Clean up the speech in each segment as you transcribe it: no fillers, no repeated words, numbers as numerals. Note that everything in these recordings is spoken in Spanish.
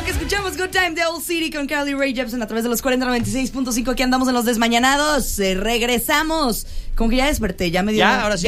que escuchamos, Good Time, The Old City con Carly Rae Jepsen a través de los 4096.5. Aquí andamos en los desmañanados. Regresamos. Como que ya desperté, ya me dio. ¿Ya? Ahora sí.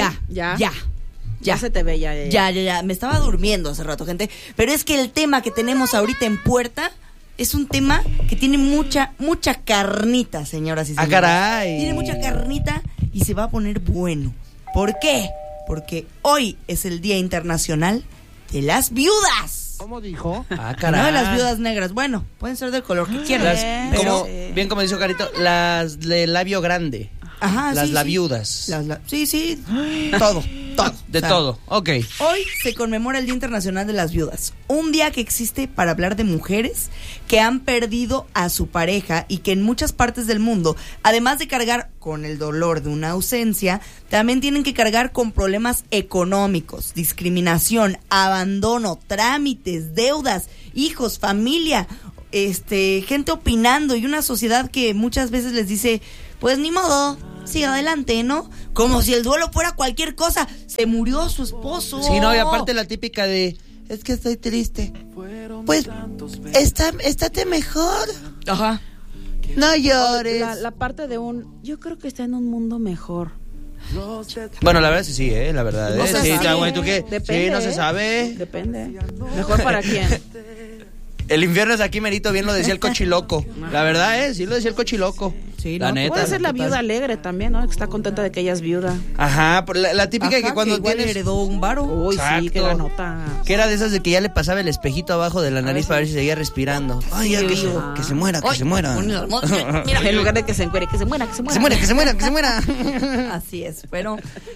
Ya se te ve ya. Ya. Me estaba durmiendo hace rato, gente. Pero es que el tema que tenemos ahorita en puerta es un tema que tiene mucha carnita, señoras y señores. ¡Ah, caray! Tiene mucha carnita y se va a poner bueno. ¿Por qué? Porque hoy es el Día Internacional de las Viudas. ¿Cómo dijo? ¡Ah, caray! No de las viudas negras. Bueno, pueden ser del color que quieran. Bien como dijo Carito, las de labio grande. Ajá, las sí, labiudas. Sí. Todo. De todo, ok. Hoy se conmemora el Día Internacional de las Viudas. Un día que existe para hablar de mujeres que han perdido a su pareja y que en muchas partes del mundo, además de cargar con el dolor de una ausencia, también tienen que cargar con problemas económicos, discriminación, abandono, trámites, deudas, hijos, familia, gente opinando y una sociedad que muchas veces les dice, pues ni modo, sigue adelante, ¿no? Como si el duelo fuera cualquier cosa. Se murió su esposo. Sí, no, y aparte la típica de, es que estoy triste. Pues, estate mejor. Ajá. No llores. La parte de yo creo que está en un mundo mejor. Bueno, la verdad sí, la verdad. O sea, sí, sí. ¿tú qué? Depende, sí, no se sabe. Depende. ¿Mejor para quién? El infierno es aquí, merito, bien lo decía el cochiloco. La verdad, sí lo decía el cochiloco. Sí, la ¿no? neta. Puede ser la viuda alegre también, ¿no? Que está contenta de que ella es viuda. Ajá, la típica que cuando igual tienes... heredó un varo. Uy, Exacto. sí, qué ganota. Que era de esas de que ya le pasaba el espejito abajo de la nariz para ver si seguía respirando. Ay, ya que se muera, que se muera. Mira, En lugar de que se encuere, que se muera, que se muera. Que se muera. Así es, pero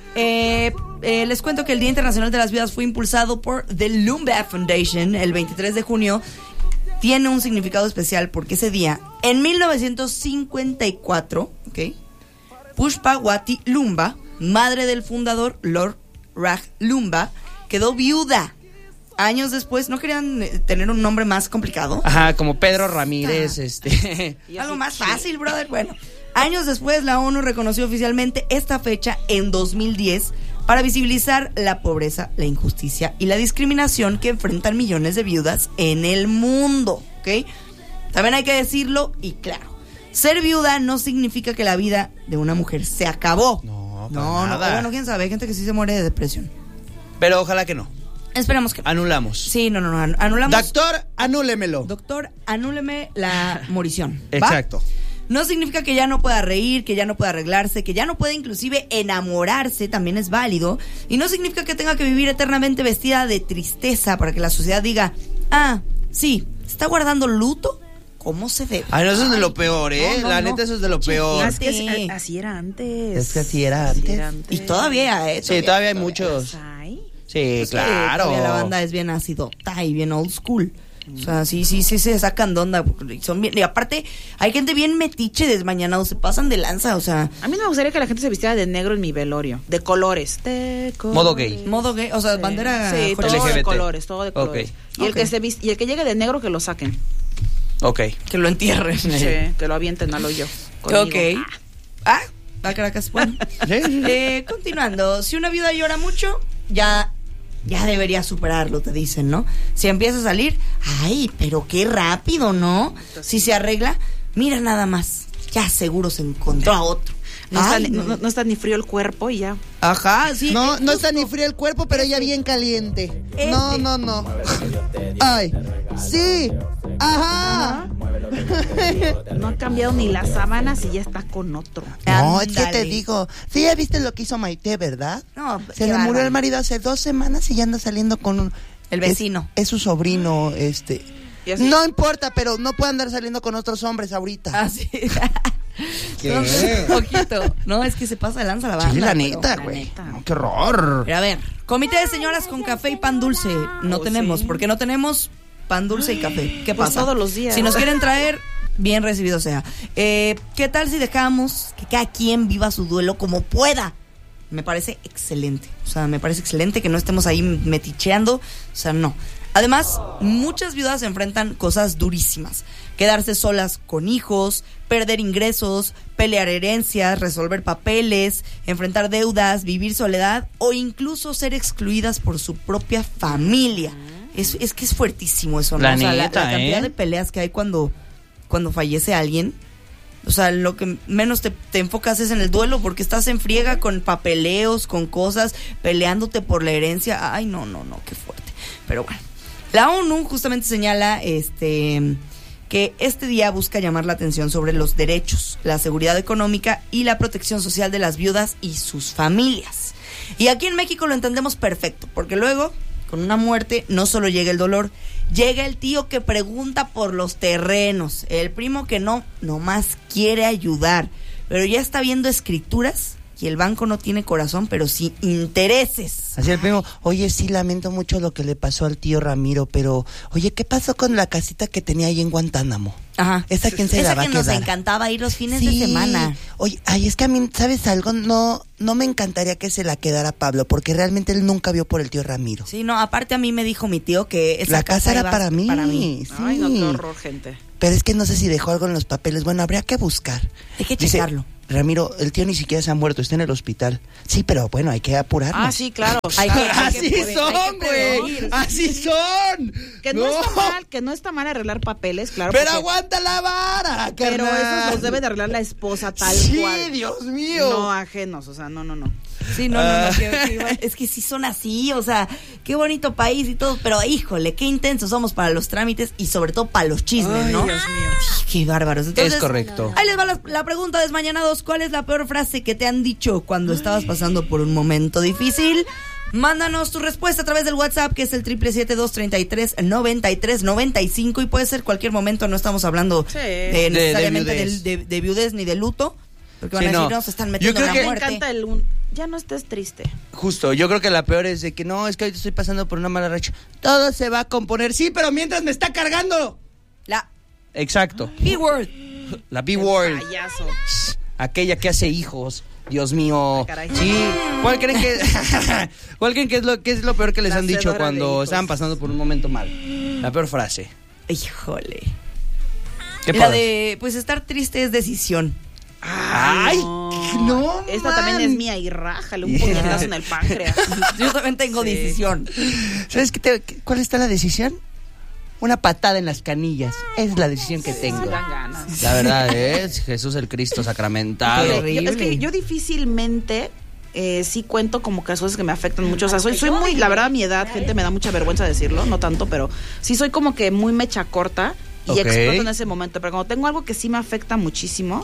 les cuento que el Día Internacional de las Viudas fue impulsado por The Lumba Foundation el 23 de junio. Tiene un significado especial porque ese día, en 1954, Pushpawati Lumba, madre del fundador Lord Raj Lumba, quedó viuda. Años después, ¿no querían tener un nombre más complicado? Ajá, como Pedro Ramírez, Algo más fácil, brother. Bueno, años después la ONU reconoció oficialmente esta fecha en 2010 para visibilizar la pobreza, la injusticia y la discriminación que enfrentan millones de viudas en el mundo, ¿ok? También hay que decirlo y claro, ser viuda no significa que la vida de una mujer se acabó. No, bueno, quién sabe, hay gente que sí se muere de depresión. Pero ojalá que no. Esperemos que... Anulamos. Sí, no, anulamos. Doctor, anúlemelo. Doctor, anúleme la morición. ¿Va? Exacto. No significa que ya no pueda reír, que ya no pueda arreglarse, que ya no pueda inclusive enamorarse, también es válido. Y no significa que tenga que vivir eternamente vestida de tristeza para que la sociedad diga, sí, ¿está guardando luto? ¿Cómo se ve? Ay, no, eso es de lo peor, No, la neta, eso es de lo peor. Es que así era antes. Es que así era antes. Y todavía, Sí, todavía hay muchos. Ay. Sí, Pues claro. todavía la banda es bien acidota y bien old school. O sea, sí se sacan de onda. Son bien, y aparte, hay gente bien metiche, desmañanado, se pasan de lanza, o sea. A mí no me gustaría que la gente se vistiera de negro en mi velorio. De colores. Modo gay. Modo gay, o sea, bandera. Sí, todo LGBT. de colores, todo de colores. Ok. Y el que llegue de negro, que lo saquen. Ok. Que lo entierren. Sí, que lo avienten al hoyo. Ok. Caracas, bueno. Sí. Continuando, si una viuda llora mucho, ya debería superarlo, te dicen, ¿no? Si empieza a salir, ay, pero qué rápido, ¿no? Si se arregla, mira nada más, ya seguro se encontró a otro. No está ni frío el cuerpo y ya. Ajá, sí. No está ni frío el cuerpo, pero ya bien caliente. No. Ay, sí. Ajá. No ha cambiado ni las sábanas y ya está con otro. No, es que te Ándale. digo. Sí, ya viste lo que hizo Maite, ¿verdad? No, Se le murió el marido hace 2 semanas y ya anda saliendo con el vecino. Es su sobrino, ¿Y así? No importa, pero no puede andar saliendo con otros hombres ahorita. Así. ¿Qué? Entonces, poquito. No, es que se pasa de lanza la banda. Sí, la pero- neta, la güey. neta. No, qué horror. Pero a ver, comité de señoras con café y pan dulce. No tenemos, sí. porque no tenemos pan dulce y café. ¿Qué Pues pasa? todos los días. Si nos quieren traer, bien recibido sea. ¿Qué tal si dejamos que cada quien viva su duelo como pueda? Me parece excelente. O sea, me parece excelente que no estemos ahí meticheando. O sea, no. Además, muchas viudas enfrentan cosas durísimas. Quedarse solas con hijos, perder ingresos, pelear herencias, resolver papeles, enfrentar deudas, vivir soledad o incluso ser excluidas por su propia familia. Es que es fuertísimo eso, ¿no? La o sea, neta, la cantidad de peleas que hay cuando fallece alguien. O sea, lo que menos te enfocas es en el duelo, porque estás en friega con papeleos, con cosas, peleándote por la herencia. Ay, no, qué fuerte. Pero bueno, la ONU justamente señala que este día busca llamar la atención sobre los derechos, la seguridad económica y la protección social de las viudas y sus familias. Y aquí en México lo entendemos perfecto, porque luego, con una muerte, no solo llega el dolor, llega el tío que pregunta por los terrenos, el primo que no más quiere ayudar, pero ya está viendo escrituras y el banco no tiene corazón, pero sí intereses. Así el primo, oye, sí, lamento mucho lo que le pasó al tío Ramiro, pero, oye, ¿qué pasó con la casita que tenía ahí en Guantánamo? Ajá. ¿Esa quién se la va a quedar? Esa que nos encantaba ir los fines de semana. Oye, es que a mí, ¿sabes algo? No me encantaría que se la quedara Pablo, porque realmente él nunca vio por el tío Ramiro. Sí, no, aparte a mí me dijo mi tío que esa la casa era para mí. Sí. Ay, no, qué horror, gente. Pero es que no sé si dejó algo en los papeles. Bueno, habría que buscar. Hay que checarlo. Ramiro, el tío ni siquiera se ha muerto, está en el hospital. Sí, pero bueno, hay que apurarnos. Ah, sí, claro. Así son, güey. Así son. Que no está mal arreglar papeles, claro. Pero aguanta la vara, pero carnal. esos los debe de arreglar la esposa tal cual. Sí, Dios mío. No ajenos, o sea, no. Sí, no, es que sí son así, o sea, qué bonito país y todo, pero híjole, qué intensos somos para los trámites y sobre todo para los chismes, ¿no? Dios mío. Qué bárbaros. Entonces, es correcto. Ahí les va la pregunta, desmañanados. ¿Cuál es la peor frase que te han dicho cuando estabas pasando por un momento difícil? Mándanos tu respuesta a través del WhatsApp, que es el 777-233-9395, y puede ser cualquier momento, no estamos hablando necesariamente de viudez ni de luto, porque van a decir, no, se están metiendo en la muerte. Me encanta ya no estés triste. Justo, yo creo que la peor es de que no, es que ahorita estoy pasando por una mala racha. Todo se va a componer, sí, pero mientras me está cargando. Exacto. B-word. La B-word. Payaso. Aquella que hace hijos. Dios mío. Caray. Sí. ¿Cuál creen que es lo peor que les han dicho Hacedora de cuando hijos. estaban pasando por un momento mal? La peor frase. Híjole. ¿Qué La pasa? de, pues estar triste es decisión. Ay, no, Esta man. también es mía y rájale un puñetazo en el páncreas. Yo también tengo decisión. ¿Sabes cuál está la decisión? Una patada en las canillas. Es la decisión que tengo. Dan ganas. La verdad es Jesús el Cristo sacramentado. Qué horrible. Es que yo difícilmente sí cuento como que las cosas que me afectan mucho. O sea, soy muy, la verdad, a mi edad, gente, me da mucha vergüenza decirlo, no tanto, pero sí soy como que muy mecha corta y Ok. exploto en ese momento. Pero cuando tengo algo que sí me afecta muchísimo,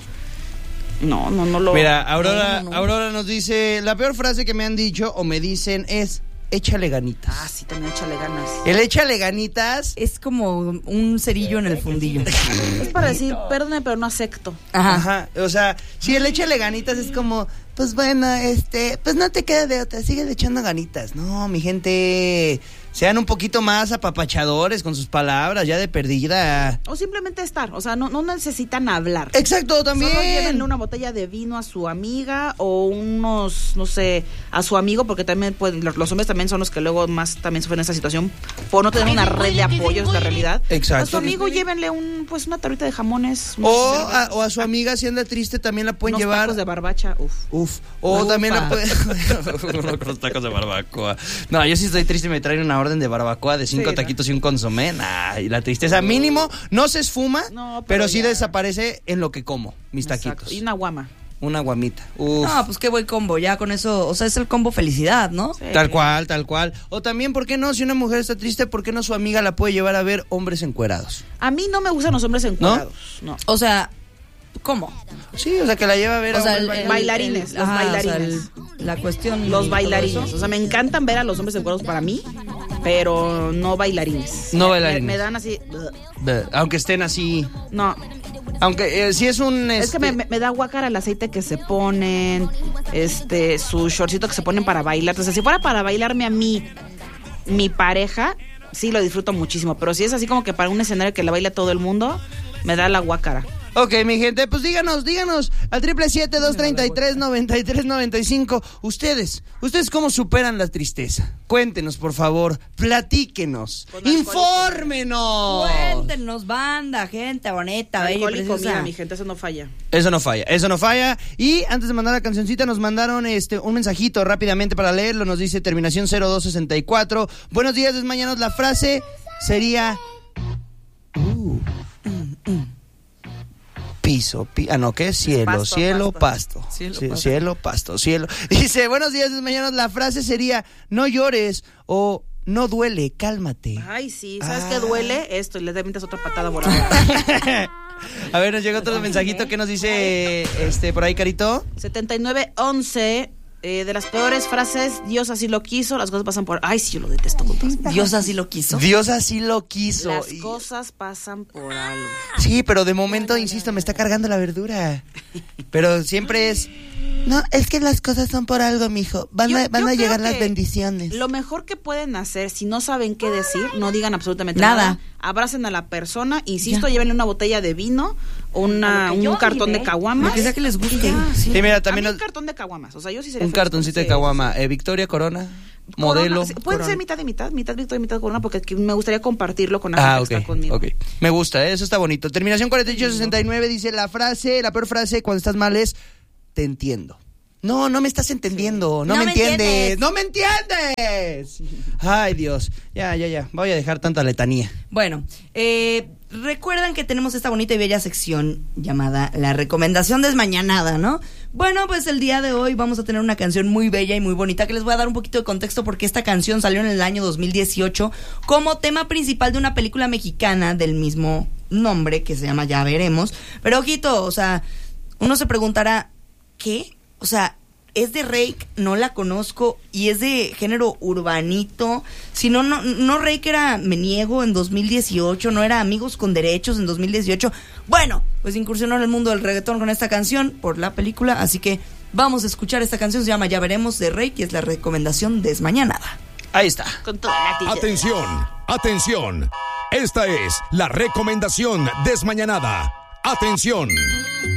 no lo... Mira, Aurora No. Aurora nos dice, la peor frase que me han dicho o me dicen es, échale ganitas. Ah, sí, también échale ganas. El échale ganitas. Es como un cerillo en el fundillo. Es para decir, perdone, pero no acepto. Ajá. O sea, si el échale ganitas es como, Pues bueno, pues no te queda de otra, sigue echando ganitas. no, mi gente, sean un poquito más apapachadores con sus palabras, ya de perdida. O simplemente estar, o sea, no necesitan hablar. Exacto, también. Solo llévenle una botella de vino a su amiga o unos, no sé, a su amigo, porque también pueden, los hombres también son los que luego más también sufren esta situación por no tener una red de apoyos de realidad. Exacto. A su amigo llévenle una tablita de jamones. O a su amiga, si anda triste, también la pueden unos llevar. tacos de barbacha, Uf. O Ufa. también la pueden. Los tacos de barbacoa. No, yo sí estoy triste y me traen una orden de barbacoa de 5 Sí, taquitos y un consomé. Nah, y la tristeza mínimo no se esfuma, No, pero pero sí ya. desaparece en lo que como, mis Exacto. taquitos. Y una guama. Una guamita. Uf. No, pues qué buen combo, ya con eso, o sea, es el combo felicidad, ¿no? Sí. Tal cual. O también, ¿por qué no? Si una mujer está triste, ¿por qué no su amiga la puede llevar a ver hombres encuerados? A mí no me gustan los hombres encuadrados. No. O sea, ¿cómo? Sí, o sea, que la lleva a ver O a sea, hombres bailarines, los ajá, bailarines. o sea, la cuestión. Los y bailarines. todo eso. O sea, me encantan ver a los hombres encuadrados para mí, pero no bailarines. No bailarines. Me dan así... aunque estén así. No, Aunque si es un. es que me da guácara el aceite que se ponen, su shortcito que se ponen para bailar. Entonces, si fuera para bailarme a mí, mi pareja, sí lo disfruto muchísimo. Pero si es así como que para un escenario que la baila todo el mundo, me da la guácara. Ok, mi gente, pues díganos al 777-233-9395. Ustedes cómo superan la tristeza. Cuéntenos, por favor, platíquenos, infórmenos. Cuéntenos, banda, gente bonita, bella y Alcohol y comida, preciosa. mi gente, eso no falla. Eso no falla. Y antes de mandar la cancioncita, nos mandaron un mensajito rápidamente para leerlo. Nos dice terminación 0264. Buenos días, desmañanos. La frase sería... Piso, ¿qué? Cielo, pasto. Cielo, pasto. Dice, buenos días, mañana. La frase sería, no llores o no duele, cálmate. Ay, sí, ¿sabes qué duele? Esto, y le metes otra patada voladora. A ver, nos llega otro mensajito que nos dice, por ahí, Carito. 7911, de las peores frases, Dios así lo quiso, las cosas pasan por... Ay, sí, yo lo detesto. Dios así lo quiso. Las cosas pasan por algo. Sí, pero de momento, insisto, me está cargando la verdura. Pero siempre es... No, es que las cosas son por algo, mijo. Van a llegar las bendiciones. Lo mejor que pueden hacer, si no saben qué decir, no digan absolutamente nada. Abracen a la persona, insisto, llévenle una botella de vino, un cartón de caguamas. Lo que sea que les guste. Sí, mira, también un cartón de caguamas. O sea, yo sí sería un cartoncito de caguama. Victoria, Corona, modelo. Pueden ser mitad y mitad Victoria, mitad Corona, porque me gustaría compartirlo con la gente que está conmigo. Ok. Me gusta, eso está bonito. Terminación 4869 dice la peor frase cuando estás mal es, te entiendo. No me estás entendiendo, no me entiendes. ¡No me entiendes! Ay, Dios. Ya. Voy a dejar tanta letanía. Bueno, recuerdan que tenemos esta bonita y bella sección llamada La Recomendación Desmañanada, ¿no? Bueno, pues el día de hoy vamos a tener una canción muy bella y muy bonita que les voy a dar un poquito de contexto porque esta canción salió en el año 2018 como tema principal de una película mexicana del mismo nombre que se llama Ya Veremos. Pero ojito, o sea, uno se preguntará, ¿qué? O sea, es de Reik, no la conozco, y es de género urbanito. Si no Reik era Me Niego en 2018, no era Amigos con Derechos en 2018. Bueno, pues incursionó en el mundo del reggaetón con esta canción por la película, así que vamos a escuchar esta canción, se llama Ya Veremos de Reik y es la recomendación desmañanada. Ahí está. Con toda la actitud. Atención. Esta es la recomendación desmañanada. Atención.